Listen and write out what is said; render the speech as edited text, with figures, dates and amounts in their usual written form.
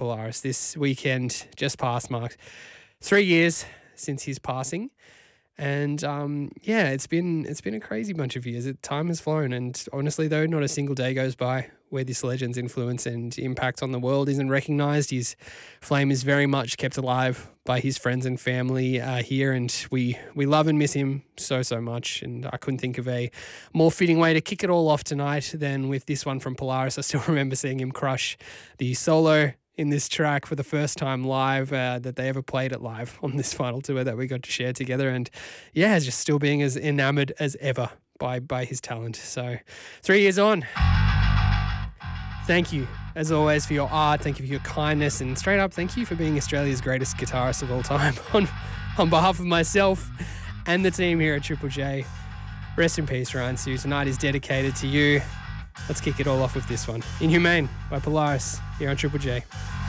Polaris. This weekend just passed marked 3 years since his passing. And it's been a crazy bunch of years. Time has flown, and honestly, though, not a single day goes by where this legend's influence and impact on the world isn't recognised. His flame is very much kept alive by his friends and family here, and we love and miss him so much. And I couldn't think of a more fitting way to kick it all off tonight than with this one from Polaris. I still remember seeing him crush the solo in this track for the first time live that they ever played it live on this final tour that we got to share together. And yeah, just still being as enamoured as ever by his talent. So 3 years on, thank you as always for your art. Thank you for your kindness, and straight up, thank you for being Australia's greatest guitarist of all time. On behalf of myself and the team here at Triple J, rest in peace, Ryan Sue. Tonight is dedicated to you. Let's kick it all off with this one. Inhumane by Polaris here on Triple J.